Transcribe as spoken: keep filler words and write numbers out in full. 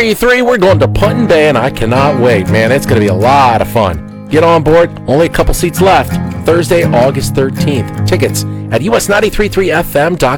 ninety-three, we're going to Put-in Bay, and I cannot wait, man. It's going to be a lot of fun. Get on board. Only a couple seats left. Thursday, August thirteenth. Tickets at U S nine three three F M dot com.